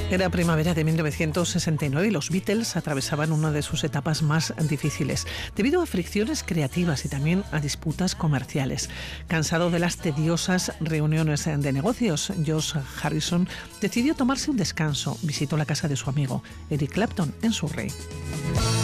Era primavera de 1969 y los Beatles atravesaban una de sus etapas más difíciles, debido a fricciones creativas y también a disputas comerciales. Cansado de las tediosas reuniones de negocios, George Harrison decidió tomarse un descanso. Visitó la casa de su amigo Eric Clapton en Surrey.